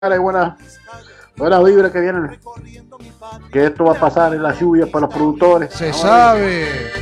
y buenas vibras que vienen. Que esto va a pasar en las lluvias para los productores. Se sabe.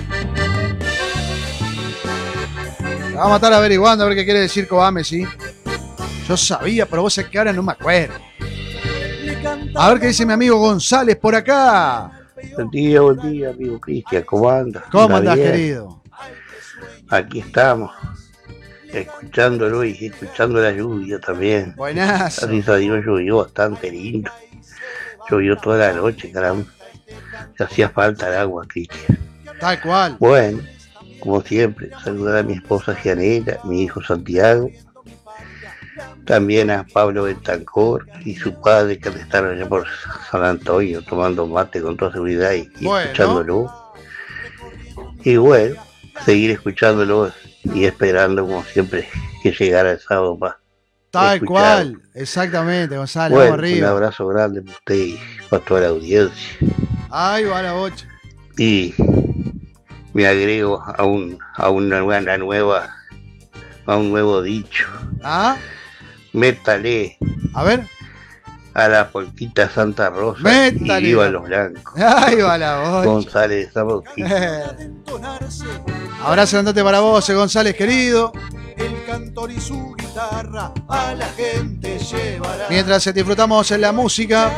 Vamos a estar averiguando a ver qué quiere decir Coame, ¿sí? Yo sabía, pero vos sabés que ahora no me acuerdo. A ver qué dice mi amigo González por acá. Buen día, amigo Cristian. ¿Cómo andas? ¿Cómo andás, querido? Aquí estamos, escuchándolo y escuchando la lluvia también. Buenazo. Gracias a Dios llovió bastante lindo. Llovió toda la noche, caramba. Se hacía falta el agua, Cristian. Tal cual. Bueno, como siempre, saludar a mi esposa Gianella, mi hijo Santiago, también a Pablo Bentancor y su padre que están allá por San Antonio tomando mate con toda seguridad y escuchándolo. Y bueno, seguir escuchándolo y esperando como siempre que llegara el sábado para tal cual, exactamente, Gonzalo. Bueno, vamos arriba. Un abrazo grande para usted y para toda la audiencia. Ay, va la bocha. Y me agrego a un nuevo dicho. ¿Ah? Métale. A ver. A la polquita Santa Rosa. Métale. Y viva los blancos. Ay, va la bocha. González, abrazo grandote para vos, González, querido. El cantor y su guitarra a la gente llevará. Mientras disfrutamos en la música.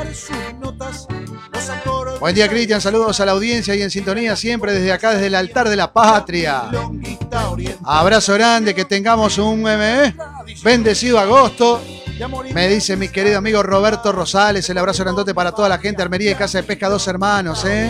Buen día, Cristian. Saludos a la audiencia y en sintonía siempre desde acá, desde el altar de la patria. Abrazo grande, que tengamos un bendecido agosto. Me dice mi querido amigo Roberto Rosales. El abrazo grandote para toda la gente. Armería y Casa de Pesca Dos Hermanos,